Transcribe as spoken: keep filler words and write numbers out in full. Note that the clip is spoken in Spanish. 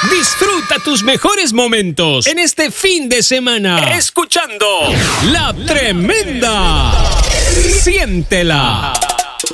Disfruta tus mejores momentos en este fin de semana escuchando La Tremenda. Siéntela.